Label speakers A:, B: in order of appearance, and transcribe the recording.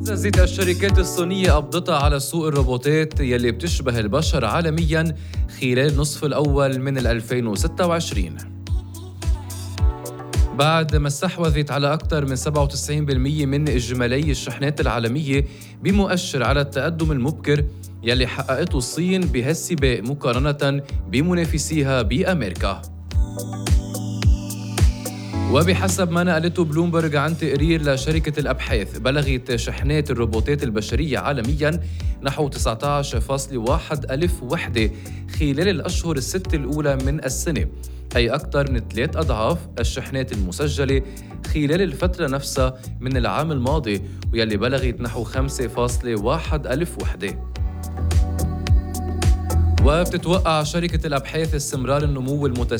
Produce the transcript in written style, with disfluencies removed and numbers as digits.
A: برزت الشركات الصينية قبضتها على سوق الروبوتات يلي بتشبه البشر عالمياً خلال النصف الأول من 2026. بعد ما استحوذت على أكثر من 97% من إجمالي الشحنات العالمية، بمؤشر على التقدم المبكر يلي حققته الصين بهالسباق مقارنة بمنافسيها بأمريكا. وبحسب ما نقلته بلومبرج عن تقرير لشركة الأبحاث، بلغت شحنات الروبوتات البشرية عالمياً نحو 19.1 ألف وحدة خلال الأشهر الست الأولى من السنة، أي أكثر من 3 أضعاف الشحنات المسجلة خلال الفترة نفسها من العام الماضي، ويلي بلغت نحو 5.1 ألف وحدة. وبتتوقع شركة الأبحاث استمرار النمو المتسارع